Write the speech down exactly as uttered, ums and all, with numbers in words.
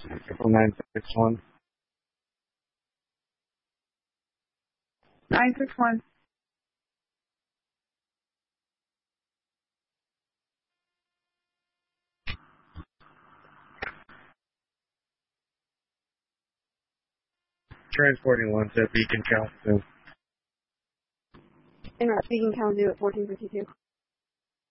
Triple nine six one. Nine six one. Transporting one to Beacon, Kalamazoo. En route, Beacon, Kalamazoo at fourteen fifty-two.